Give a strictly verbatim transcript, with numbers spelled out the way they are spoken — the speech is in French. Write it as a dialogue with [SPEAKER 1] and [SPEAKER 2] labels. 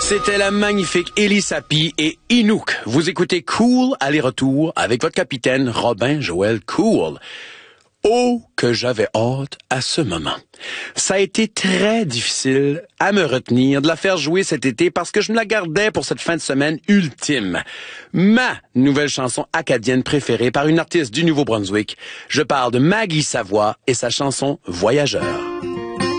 [SPEAKER 1] C'était la magnifique Elie Sapi et Inuk. Vous écoutez Cool aller-retour avec votre capitaine Robin Joël Cool. Oh, que j'avais hâte à ce moment. Ça a été très difficile à me retenir de la faire jouer cet été parce que je me la gardais pour cette fin de semaine ultime. Ma nouvelle chanson acadienne préférée par une artiste du Nouveau-Brunswick. Je parle de Maggie Savoie et sa chanson Voyageur.